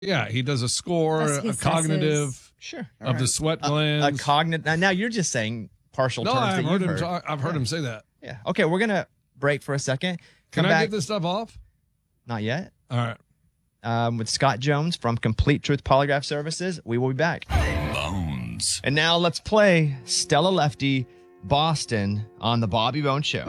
Yeah, he does a score, That's a his cognitive Sure. of the sweat glands. A cognitive. Now you're just saying partial No, terms I've that heard you've him. heard. I've heard him say that. Yeah. Okay, we're gonna break for a second. Can Come I back. get this stuff off? Not yet. All right. With Scott Jones from Complete Truth Polygraph Services. We will be back. Bones. And now let's play Stella Lefty, Boston on the Bobby Bones Show.